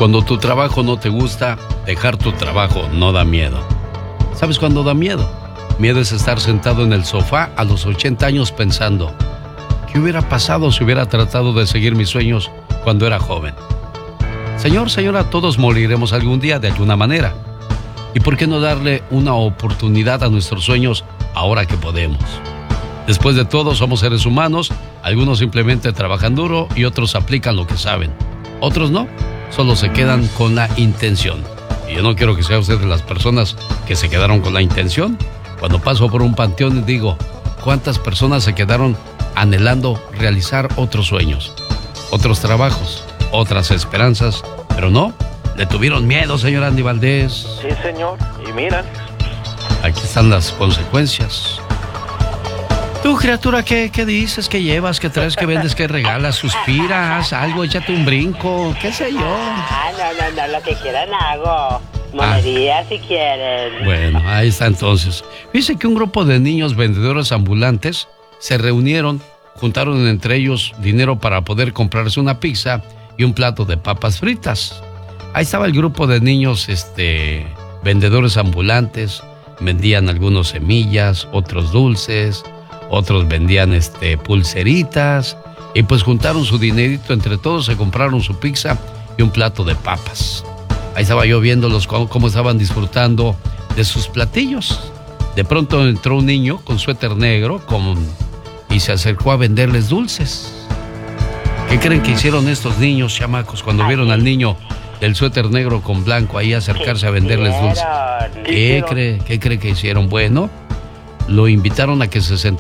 Cuando tu trabajo no te gusta, dejar tu trabajo no da miedo. ¿Sabes cuándo da miedo? Miedo es estar sentado en el sofá a los 80 años pensando, ¿qué hubiera pasado si hubiera tratado de seguir mis sueños cuando era joven? Señor, señora, todos moriremos algún día de alguna manera. ¿Y por qué no darle una oportunidad a nuestros sueños ahora que podemos? Después de todo, somos seres humanos. Algunos simplemente trabajan duro y otros aplican lo que saben. Otros no, solo se quedan con la intención. Y yo no quiero que sea usted de las personas que se quedaron con la intención. Cuando paso por un panteón digo, ¿cuántas personas se quedaron anhelando realizar otros sueños, otros trabajos, otras esperanzas? Pero no, le tuvieron miedo, señor Andy Valdés. Sí, señor, y miran. Aquí están las consecuencias. Tú, criatura, ¿qué dices? ¿Qué llevas? ¿Qué traes? ¿Qué vendes? ¿Qué regalas? ¿Suspiras? ¿Algo? Échate un brinco, qué sé yo. No, lo que quieran hago. Monerías si quieren. Bueno, ahí está entonces. Dice que un grupo de niños vendedores ambulantes se reunieron, juntaron entre ellos dinero para poder comprarse una pizza y un plato de papas fritas. Ahí estaba el grupo de niños, vendedores ambulantes. Vendían algunos semillas, otros dulces, otros vendían pulseritas. Y pues juntaron su dinerito entre todos, se compraron su pizza y un plato de papas. Ahí estaba yo viéndolos cómo estaban disfrutando de sus platillos. De pronto entró un niño con suéter negro y se acercó a venderles dulces. ¿Qué creen que hicieron estos niños, chamacos, cuando vieron al niño del suéter negro con blanco ahí acercarse a venderles dulces? ¿Qué cree que hicieron? Bueno, lo invitaron a que se sentara